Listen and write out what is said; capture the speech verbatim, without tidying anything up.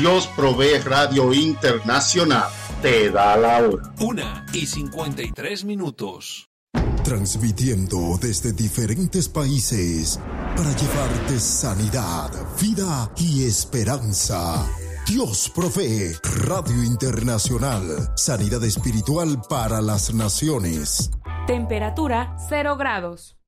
Dios Provee Radio Internacional te da la hora. Una y cincuenta y tres minutos. Transmitiendo desde diferentes países para llevarte sanidad, vida y esperanza. Dios Provee Radio Internacional. Sanidad espiritual para las naciones. Temperatura cero grados.